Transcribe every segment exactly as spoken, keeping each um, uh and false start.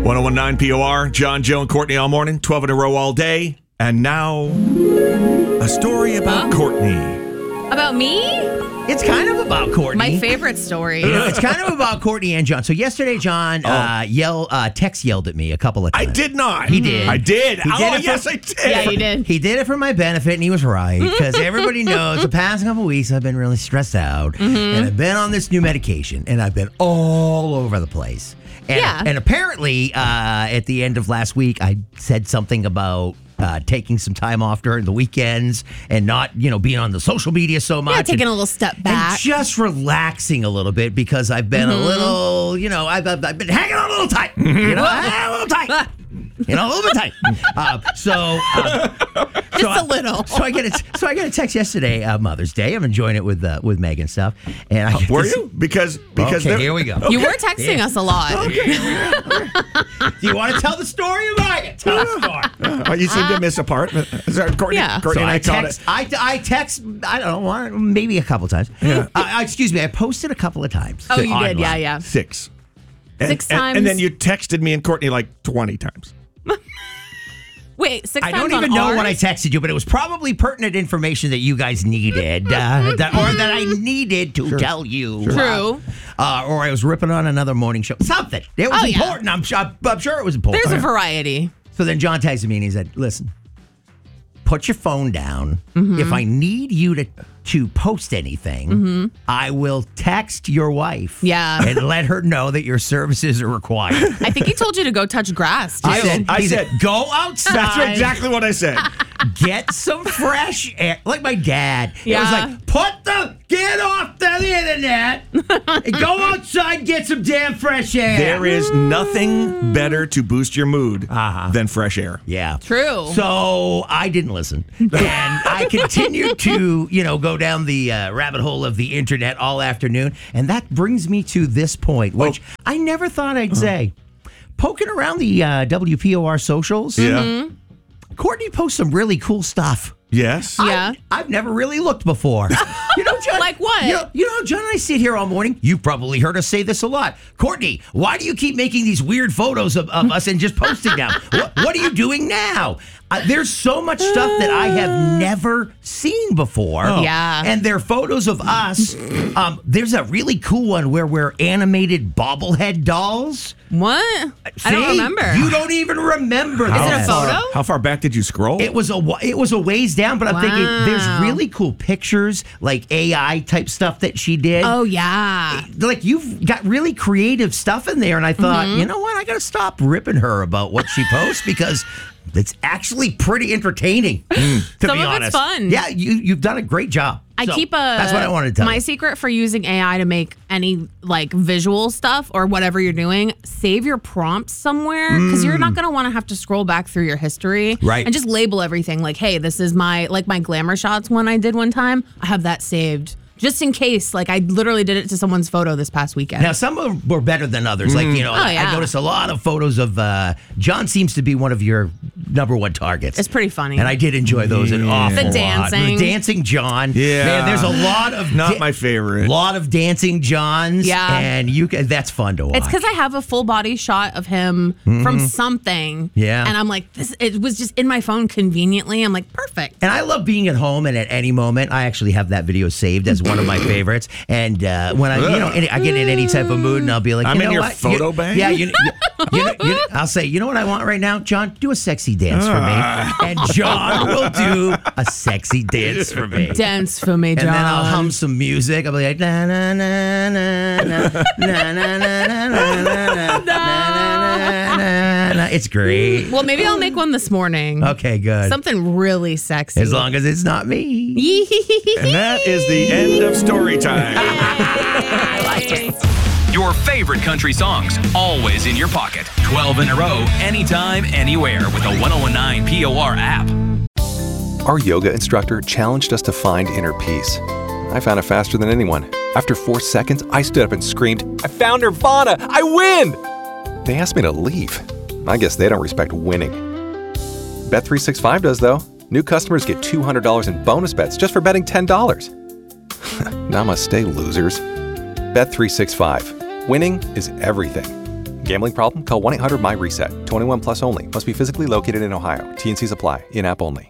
one oh one point nine P O R, John, Joe, and Courtney all morning, twelve in a row all day. And now, a story about huh? Courtney. About me? It's kind of about Courtney. My favorite story. You know, it's kind of about Courtney and John. So yesterday, John oh. uh, yell, uh, Tex yelled at me a couple of times. I did not. He did. I did. He oh, did yes, for, I did. Yeah, you did. He did it for my benefit, and he was right. Because everybody knows the past couple of weeks I've been really stressed out. Mm-hmm. And I've been on this new medication, and I've been all over the place. And, yeah. and apparently, uh, at the end of last week, I said something about Uh, taking some time off during the weekends and not, you know, being on the social media so much. Yeah, taking and, a little step back. And just relaxing a little bit because I've been mm-hmm. a little, you know, I've, I've, I've been hanging on a little tight. You know, a little tight. You know, a little bit tight. Uh, so, uh, just so a little. So I get a, so I get a text yesterday, uh, Mother's Day. I'm enjoying it with uh, with Meg and stuff. And I uh, were you? Because because okay, here we go. You were texting yeah. us a lot. Okay. Do you want to tell the story, or I can tell the story? Uh, you seem to miss a part. Is that Courtney? Yeah. Courtney So and I, I caught text, it. I, I text, I don't know, maybe a couple times. Yeah. Uh, excuse me, I posted a couple of times. Oh, you online. did, yeah, yeah. Six. And, Six and, times. And then you texted me and Courtney like twenty times. Wait, six I times don't even on know ours? what I texted you, but it was probably pertinent information that you guys needed, uh, that, or that I needed to sure. tell you. True. Uh, or I was ripping on another morning show. Something. It was oh, important. Yeah. I'm, sure, I'm sure it was important. There's a variety. So then John texted me and he said, listen, put your phone down. Mm-hmm. If I need you to to post anything, mm-hmm. I will text your wife yeah. and let her know that your services are required. I think he told you to go touch grass, too. I said, I he said, said, go outside. That's exactly what I said. Get some fresh air. Like my dad. Yeah. It was like, put the, get off the internet and go outside and get some damn fresh air. There is nothing better to boost your mood uh-huh. than fresh air. Yeah. True. So I didn't listen. And I continued to, you know, go down the uh, rabbit hole of the internet all afternoon. And that brings me to this point, which oh. I never thought I'd uh-huh. say. Poking around the uh, W P O R socials. Yeah. Mm-hmm. Courtney posts some really cool stuff. Yes. Yeah. I, I've never really looked before. You know, John. Like what? You know, you know, John and I sit here all morning. You've probably heard us say this a lot. Courtney, why do you keep making these weird photos of, of us and just posting them? what, what are you doing now? Uh, there's so much stuff that I have never seen before. Oh. Yeah. And they're photos of us. Um, there's a really cool one where we're animated bobblehead dolls. What? See? I don't remember. You don't even remember Is that. it a photo? How far back did you scroll? It was a it was a ways down, but I'm wow. thinking there's really cool pictures, like A I type stuff that she did. Oh yeah, like you've got really creative stuff in there, and I thought, mm-hmm. you know what, I got to stop ripping her about what she posts because it's actually pretty entertaining. Mm. To Some be of honest, it's fun. Yeah, you you've done a great job. I so, keep a. That's what I wanted to tell My you. secret for using A I to make any like visual stuff or whatever you're doing, save your prompts somewhere because mm. you're not gonna want to have to scroll back through your history, right? And just label everything like, hey, this is my like my glamour shots one I did one time. I have that saved. Just in case, like I literally did it to someone's photo this past weekend. Now, some of them were better than others. Mm. Like, you know, oh, I, yeah. I noticed a lot of photos of uh, John seems to be one of your number one targets. It's pretty funny. And I did enjoy those an awful The dancing. lot. The dancing John. Yeah. Man, there's a lot of... Not da- my favorite. A lot of dancing Johns. Yeah. And you can, that's fun to watch. It's because I have a full body shot of him mm-hmm. from something. Yeah. And I'm like, this. It was just in my phone conveniently. I'm like, perfect. And I love being at home and at any moment. I actually have that video saved as one of my favorites. And uh, when I, you know, any, I get in any type of mood and I'll be like, I'm you in know your what? photo you, bank? Yeah. You, you, you, know, you, I'll say, you know what I want right now? John, do a sexy dance for me. And John will do a sexy dance for me. Dance for me, John. And then I'll hum some music. I'll be like, na na na na na na na na na na na na na. It's great. Well, maybe I'll make one this morning. Okay, good. Something really sexy. As long as it's not me. And that is the end of story time. I like it. Your favorite country songs, always in your pocket. twelve in a row, anytime, anywhere with the one oh one nine P O R app. Our yoga instructor challenged us to find inner peace. I found it faster than anyone. After four seconds, I stood up and screamed, I found Nirvana! I win! They asked me to leave. I guess they don't respect winning. Bet three sixty-five does, though. New customers get two hundred dollars in bonus bets just for betting ten dollars. Namaste, losers. Bet three sixty-five. Winning is everything. Gambling problem? Call one eight hundred M Y reset. twenty-one plus only. Must be physically located in Ohio. T N Cs apply. In-app only.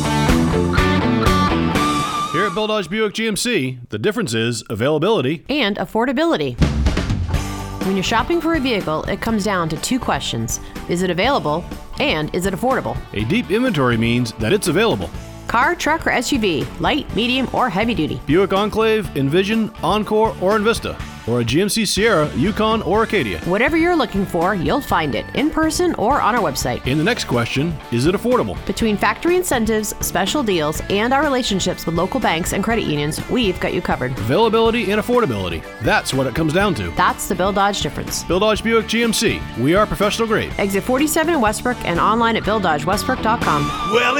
Here at Bill Dodge Buick G M C, the difference is availability and affordability. When you're shopping for a vehicle, it comes down to two questions. Is it available? And is it affordable? A deep inventory means that it's available. Car, truck, or S U V, light, medium, or heavy duty. Buick Enclave, Envision, Encore, or Envista. Or a G M C Sierra, Yukon, or Acadia. Whatever you're looking for, you'll find it in person or on our website. In the next question, is it affordable? Between factory incentives, special deals, and our relationships with local banks and credit unions, we've got you covered. Availability and affordability. That's what it comes down to. That's the Bill Dodge difference. Bill Dodge Buick G M C. We are professional grade. Exit forty-seven in Westbrook and online at bill dodge westbrook dot com. Well,